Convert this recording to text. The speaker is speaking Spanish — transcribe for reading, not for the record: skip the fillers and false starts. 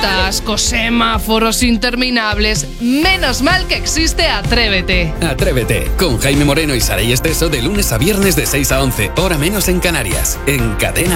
atascos, semáforos interminables. Menos mal que existe Atrévete. Atrévete, con Jaime Moreno y Saray Esteso de lunes a viernes de 6 a 11, hora menos en Canarias, en Cadena